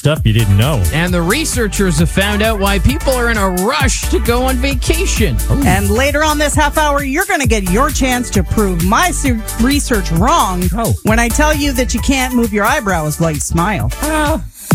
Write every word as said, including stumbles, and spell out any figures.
Stuff you didn't know. And the researchers have found out why people are in a rush to go on vacation. Ooh. And later on this half hour, you're going to get your chance to prove my su- research wrong oh. when I tell you that you can't move your eyebrows while you smile. Uh,